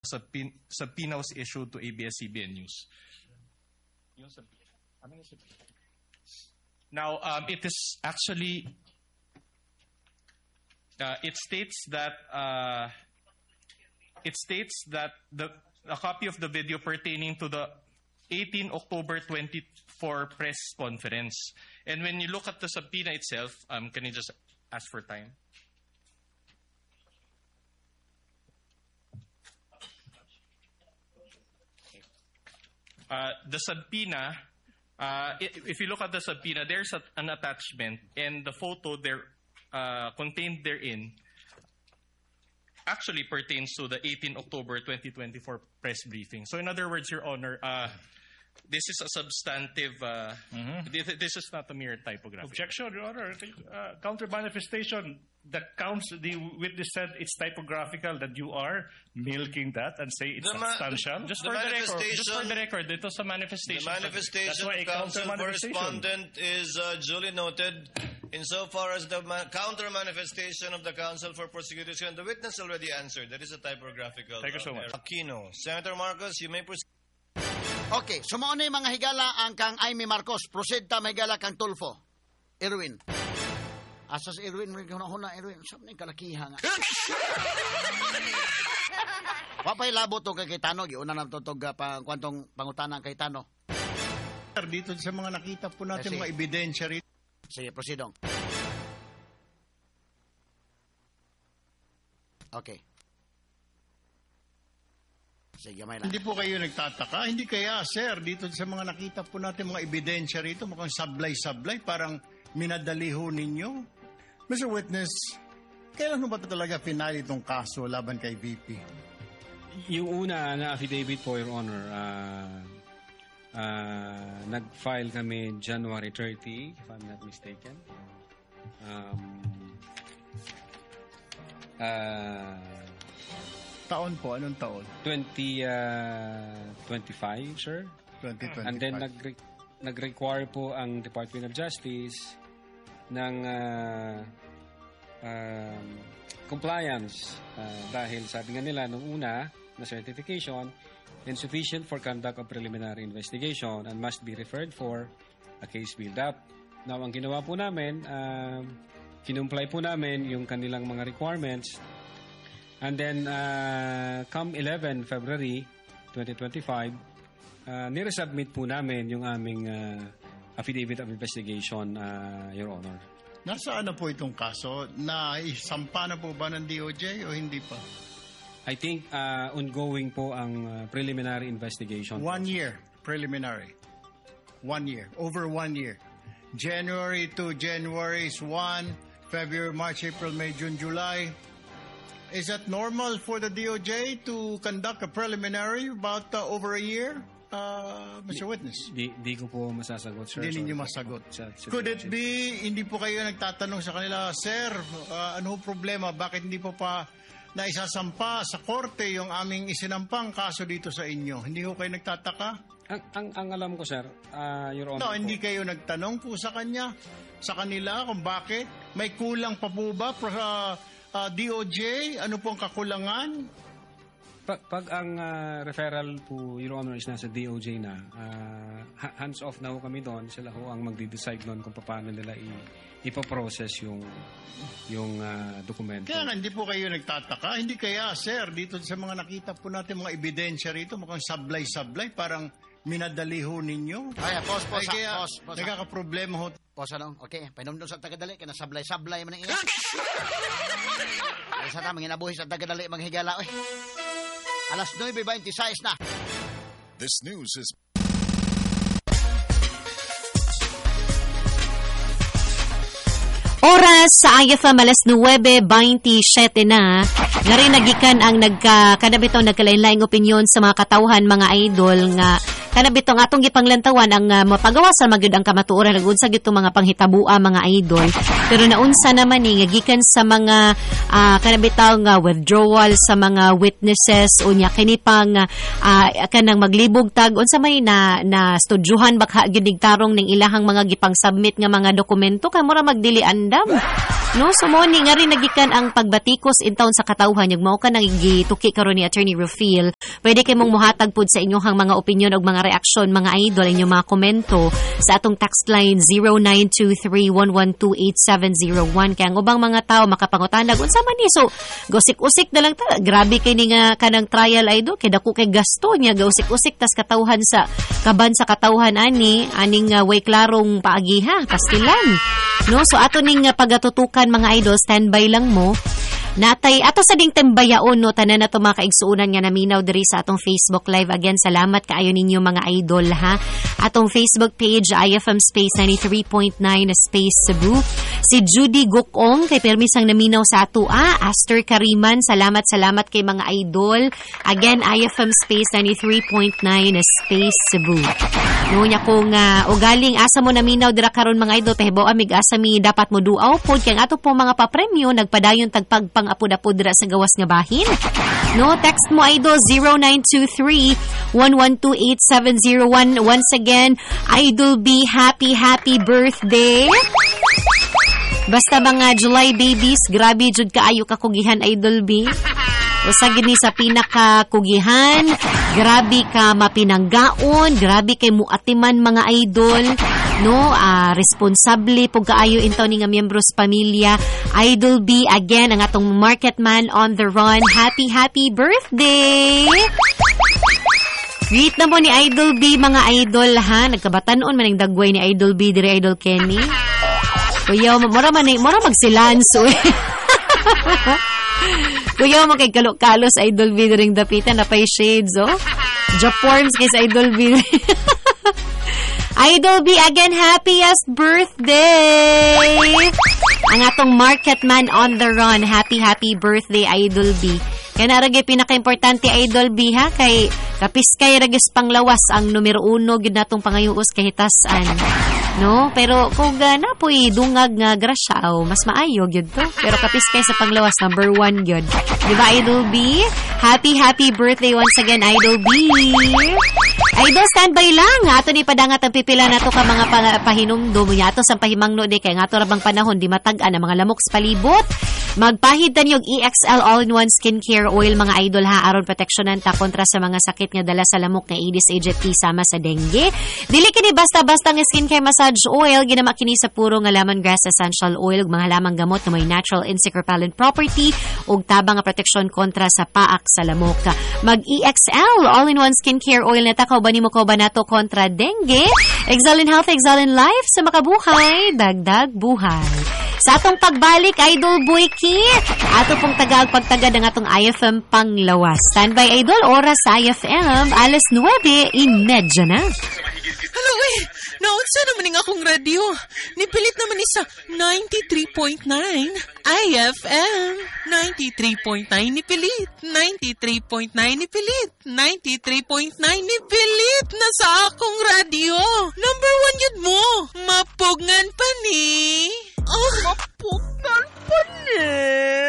subpoena was issued to ABS-CBN News. Now, it is actually, it states that a copy of the video pertaining to the 18 October 24 press conference. And when you look at the subpoena itself, can you just ask for time? The subpoena, if you look at the subpoena, there's an attachment, and the photo there contained therein actually pertains to the 18 October 2024 press briefing. So in other words, Your Honor, this is a substantive, this is not a mere typography. Objection, Your Honor. Counter manifestation. The witness said it's typographical, that you are milking that and say it's substantial. Just for the record, it was a manifestation. The manifestation of counsel for respondent is duly noted insofar as the counter manifestation of the counsel for prosecution. The witness already answered. That is a typographical. Thank you so much. Aquino. Senator Marcos, you may proceed. Okay, sumaon na mga higala ang kang Amy Marcos. Proceed ta mahigala kang Tulfo. Erwin. Asas Erwin, huna Erwin. Saan na yung kalakiha nga? Wapay labo to kay Tano. Giuna na tutog kwantong pangutanang kay Tano. Dito sa mga nakita po natin mga ebidensya rito. Sige, proceedong. Okay. Sige, may lang. Hindi po kayo nagtataka? Hindi kaya, sir, dito sa mga nakita po natin mga ebidensya rito, mukhang sablay-sablay, parang minadali ho ninyo. Mr. Witness, kailan ba talaga finale itong kaso laban kay VP? Yung una na affidavit po, Your Honor, nag-file kami January 30, if I'm not mistaken. Taon po? Anong taon? 2025, sir. 2025. And then nag-require po ang Department of Justice ng compliance dahil sabi nga nila nung una na certification insufficient for conduct of preliminary investigation and must be referred for a case build-up. Now, ang ginawa po namin, kinumply po namin yung kanilang mga requirements. And then, come 11 February 2025, niresubmit po namin yung aming affidavit of investigation, Your Honor. Nasaan na po itong kaso? Naisampa na po ba ng DOJ o hindi pa? I think ongoing po ang preliminary investigation. 1 year preliminary. 1 year. Over 1 year. January to January is 1. February, March, April, May, June, July. Is that normal for the DOJ to conduct a preliminary about over a year? Mr. Witness. Di ko po masasagot, sir. Hindi ninyo masagot. Could it be, hindi po kayo nagtatanong sa kanila, Sir, ano problema? Bakit hindi po pa naisasampa sa korte yung aming isinampang kaso dito sa inyo? Hindi ko kayo nagtataka? Ang alam ko, sir, Your Honor. No, hindi kayo nagtanong po sa kanila kung bakit? May kulang pa po ba DOJ? Ano pong kakulangan? Pag ang referral po, Your Honor, is nasa DOJ na, hands off na ho kami doon. Sila ho ang magde-decide noon kung paano nila ipaprocess yung dokumento. Kaya hindi po kayo nagtataka? Hindi kaya, sir, dito sa mga nakita po natin mga ebidensya rito, mukhang sablay-sablay, parang minadali ho ninyo. Ay, pause. Nagkakaproblema ho. Pause lang. Okay, painumdum sa tagadali, kaya nasablay-sablay man ang iya. Ay, sana, manginabuhi sa tagadali, manghigala. Alas 9:26 na. This news is... Oras sa IFM alas 9:27 na. Ngari nagikan ang kanabitong nagkalain-laing opinyon sa mga katawhan, mga idol nga kanabitong atong gipanglantawan ang mapagawasan magyud ang kamatuoran nagunsa gito mga panghitabua, mga idol. Pero naunsa naman ni nga gikan sa mga kanabitaw nga withdrawal sa mga witnesses unya kini pang kanang maglibog tag unsa may na studyuhan baka gidig tarong ning ilahang mga gipang submit nga mga dokumento kay mura magdili andam. No, so mo ni nga rin nagikan ang pagbatikos in taon sa katawhan yung mao ka nagigituki karon ni Attorney Rufil. Pwede kay mong muhatag pud sa inyong mga opinion o mga reaksyon mga idol inyong mga komento sa atong text line 0923-112-8701 kaya ang ubang mga tao makapangutanag unsa man ni so gusik-usik na lang ta grabe kay ni nga kanang trial idol kay dako kay gasto niya gausik-usik tas katawhan sa kaban sa katawhan aning way klarong paagiha pastilan. No, so ato ning pagatutukan mga idol, standby lang mo. Natay ato sa ding tembayaon no tanan nato mga kaigsuonan nga naminaw diri sa atong Facebook Live. Again, salamat kaayo ninyo mga idol ha. Atong Facebook page IFM Space 93.9 Space Cebu. Si Judy Gukong kay permisang naminaw sa ato Aster Kariman, salamat kay mga idol. Again, IFM Space 93.9 Space Cebu. No nya kung ugaling asa mo naminaw dira karon mga idol pahibaw amig asa mi dapat mo duaw pod kay ato po mga papremyo nagpadayon tagpagpang apod-apod dira sa gawas nga bahin. No, text mo idol 0923-112-8701. Once again, Idol B, happy birthday. Basta mga July babies, grabe jud kaayo kakugihan Idol B. Usa gini sa pinakakugihan, grabe ka mapinanggaon, grabe kay muatiman mga idol. No, responsable pug kaayo intaw ni nga miyembro sa pamilya. Idol B again ang atong market man on the run. Happy birthday. Greet na mo ni Idol B mga idol ha. Nagkabatanon man ang dagway ni Idol B diri Idol Kenny. Kuya, mura magsilanso. Kuya mo kay kalos Idol B during dapitan na pay shades oh. Japorms kay sa Idol B. Idol B, again, happiest birthday! Ang atong market man on the run. Happy birthday, Idol B. Kaya naragay pinaka-importante, Idol B, ha? Kay kapiskay ragis panglawas ang numero 1 gid natong pangayuos kay hitasan. No? Pero kung napoy dungag nga grasyaw, mas maayo gyud to. Pero kapiskay sa panglawas, number 1 gyud. Di ba, Idol B? Happy birthday once again, Idol B. Idol, standby lang. Ato ni padangat ang pipila nato ka mga pahinumdum. Ato sa pahimangno di kay ato rabang panahon di matag-an ang mga lamok sa palibot. Magpahidtan yung EXL All-in-One Skincare Oil mga idol ha aron proteksyonan ta kontra sa mga sakit nga dala sa lamok nga Aedes aegypti sama sa dengue. Dili kini basta-basta nga skincare massage oil, ginama kini sa puro nga lemongrass essential oil ug mga lamang gamot nga may natural insect repellent property ug tabang nga proteksyon kontra sa paak sa lamok. Mag EXL All-in-One Skincare Oil na ta kauban nimo kauban nato kontra dengue. Excellent health, excellent life sa makabuhay, dagdag buhay. Sa atong pagbalik, Idol Boyki, ato pong pagtagad ng atong IFM Panglawas. Standby, Idol, oras sa IFM, alas 9:30 na. Hello, naunsa naman ng akong radio. Nipilit naman ni sa 93.9 IFM. 93.9 nipilit. 93.9 nipilit. 93.9 nipilit na sa akong radio.